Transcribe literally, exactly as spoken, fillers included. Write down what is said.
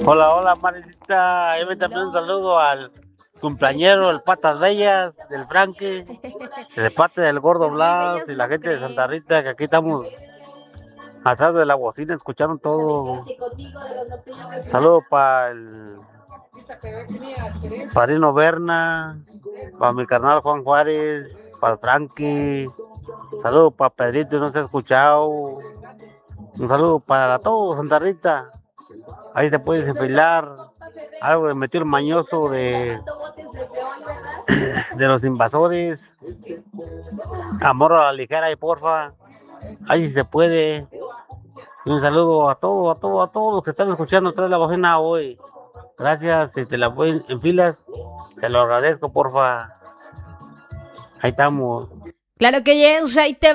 Hola, hola, Marecita. Yo me también un saludo al cumpleañero, el Patas Bellas, del Frankie, de parte del Gordo Pues muy Blas bellos y la no gente de Santa creo. Rita, que aquí estamos atrás de la bocina, escucharon todo. Saludo para el padrino Berna, para mi carnal Juan Juárez, para el Frankie. Saludo para Pedrito, no se ha escuchado. Un saludo para todos, Santa Rita. Ahí te puedes enfilar. Algo de metió el mañoso de, de los invasores. Amor a la ligera y porfa. Ahí si se puede. Y un saludo a todos, a todos, a todos los que están escuchando tras la bocina hoy. Gracias, si te la voy en filas, te lo agradezco, porfa. Ahí estamos. Claro que yes, ahí te